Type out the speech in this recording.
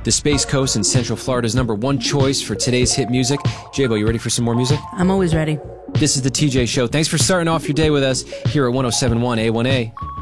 the Space Coast and Central Florida's #1 choice for today's hit music. J-Bo, you ready for some more music? I'm always ready. This is the TJ Show. Thanks for starting off your day with us here at 107.1 A1A.